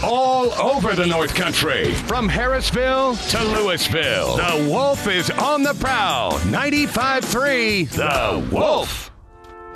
all over the North Country. From Harrisville to Louisville, the Wolf is on the prowl. 95.3 The Wolf.